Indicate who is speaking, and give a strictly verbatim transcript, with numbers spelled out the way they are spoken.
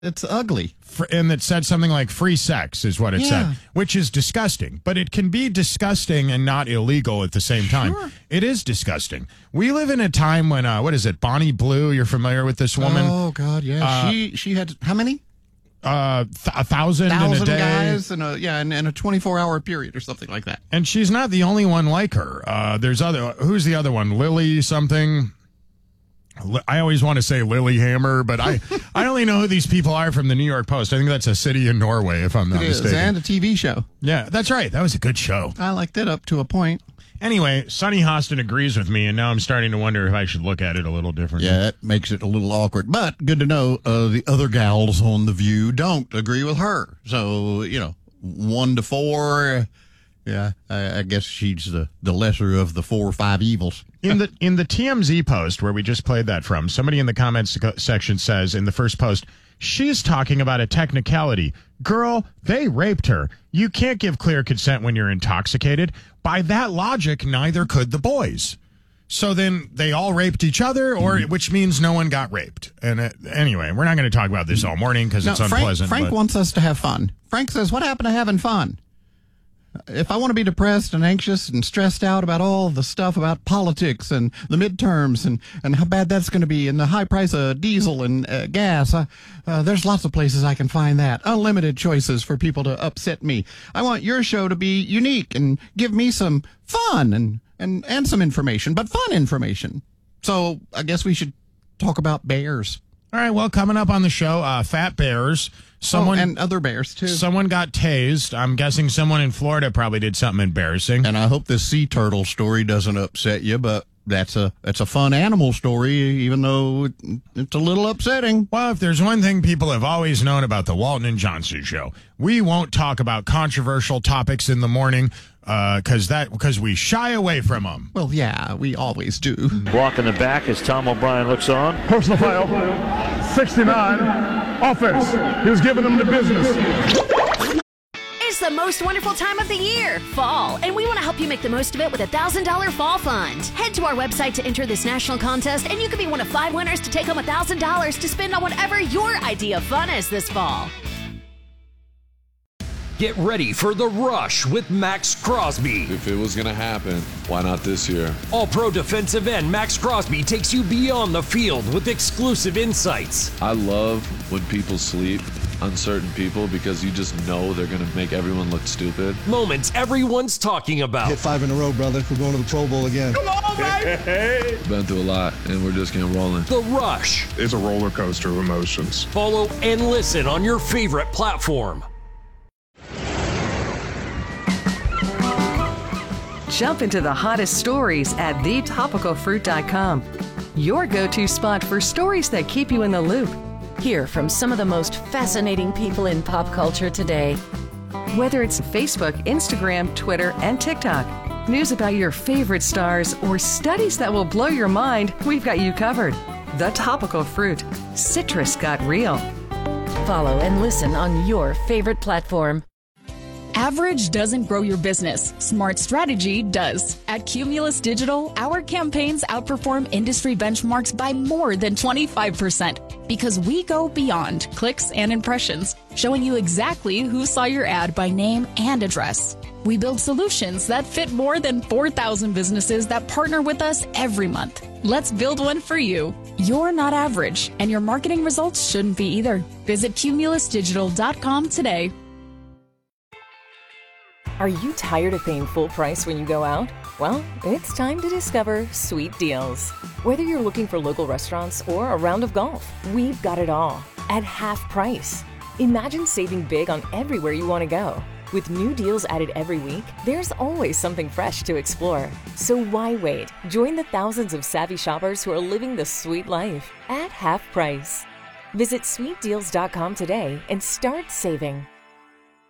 Speaker 1: It's ugly.
Speaker 2: For, and it said something like free sex is what it
Speaker 1: Yeah.
Speaker 2: said, which is disgusting. But it can be disgusting and not illegal at the same time.
Speaker 1: Sure.
Speaker 2: It is disgusting. We live in a time when, uh, what is it, Bonnie Blue? You're familiar with this woman?
Speaker 1: Oh, God, yeah.
Speaker 2: Uh,
Speaker 1: she she had, how many?
Speaker 2: Uh, th- a thousand,
Speaker 1: Thousand
Speaker 2: in a day.
Speaker 1: guys in a, yeah, in, in a twenty-four hour period or something like that.
Speaker 2: And she's not the only one like her. Uh, there's other, who's the other one? Lily something? I always want to say Lillehammer, but I, I only know who these people are from the New York Post. I think that's a city in Norway, if I'm not
Speaker 1: It is,
Speaker 2: mistaken.
Speaker 1: and a T V show.
Speaker 2: Yeah, that's right. That was a good show.
Speaker 1: I liked it up to a point.
Speaker 2: Anyway, Sonny Hostin agrees with me, and now I'm starting to wonder if I should look at it a little differently.
Speaker 1: Yeah, that makes it a little awkward. But good to know uh, the other gals on The View don't agree with her. So, you know, one to four, yeah, I, I guess she's the, the lesser of the four or five evils.
Speaker 2: In the in the T M Z post where we just played that from, somebody in the comments section says in the first post, she's talking about a technicality. Girl, they raped her. You can't give clear consent when you're intoxicated. By that logic, neither could the boys. So then they all raped each other, or which means no one got raped. And uh, anyway, we're not going to talk about this all morning because
Speaker 1: No,
Speaker 2: it's
Speaker 1: Frank,
Speaker 2: unpleasant.
Speaker 1: Frank
Speaker 2: but-
Speaker 1: wants us to have fun. Frank says, what happened to having fun? If I want to be depressed and anxious and stressed out about all the stuff about politics and the midterms and, and how bad that's going to be and the high price of diesel and uh, gas, uh, uh, there's lots of places I can find that. Unlimited choices for people to upset me. I want your show to be unique and give me some fun and, and, and some information, but fun information. So I guess we should talk about bears.
Speaker 2: All right, well, coming up on the show, uh, fat bears. Someone
Speaker 1: oh, and other bears, too.
Speaker 2: Someone got tased. I'm guessing someone in Florida probably did something embarrassing.
Speaker 1: And I hope this sea turtle story doesn't upset you, but that's a that's a fun animal story, even though it, it's a little upsetting.
Speaker 2: Well, if there's one thing people have always known about the Walton and Johnson show, we won't talk about controversial topics in the morning because uh, that because we shy away from them.
Speaker 1: Well, yeah, we always do.
Speaker 3: Block in the back as Tom O'Brien looks on.
Speaker 4: Personal foul, sixty-nine, offense. He was giving them the business.
Speaker 5: It's the most wonderful time of the year, fall, and we want to help you make the most of it with a one thousand dollars fall fund. Head to our website to enter this national contest, and you could be one of five winners to take home one thousand dollars to spend on whatever your idea of fun is this fall.
Speaker 6: Get ready for The Rush with Max Crosby.
Speaker 7: If it was going to happen, why not this year?
Speaker 6: All-pro defensive end Max Crosby takes you beyond the field with exclusive insights.
Speaker 7: I love when people sleep, uncertain people, because you just know they're going to make everyone look stupid.
Speaker 6: Moments everyone's talking about.
Speaker 8: Hit five in a row, brother. We're going to the Pro Bowl again.
Speaker 4: Come on, baby!
Speaker 7: Been through a lot, and we're just getting rolling.
Speaker 6: The Rush.
Speaker 4: It's a roller coaster of emotions.
Speaker 6: Follow and listen on your favorite platform.
Speaker 9: Jump into the hottest stories at the topical fruit dot com. Your go-to spot for stories that keep you in the loop.
Speaker 5: Hear from some of the most fascinating people in pop culture today.
Speaker 9: Whether it's Facebook, Instagram, Twitter, and TikTok, news about your favorite stars, or studies that will blow your mind, we've got you covered. The Topical Fruit. Citrus got real.
Speaker 5: Follow and listen on your favorite platform.
Speaker 10: Average doesn't grow your business. Smart strategy does. At Cumulus Digital, our campaigns outperform industry benchmarks by more than twenty-five percent because we go beyond clicks and impressions, showing you exactly who saw your ad by name and address. We build solutions that fit more than four thousand businesses that partner with us every month. Let's build one for you. You're not average, and your marketing results shouldn't be either. Visit cumulus digital dot com today.
Speaker 11: Are you tired of paying full price when you go out? Well, it's time to discover Sweet Deals. Whether you're looking for local restaurants or a round of golf, we've got it all at half price. Imagine saving big on everywhere you want to go. With new deals added every week, there's always something fresh to explore. So why wait? Join the thousands of savvy shoppers who are living the sweet life at half price. Visit sweet deals dot com today and start saving.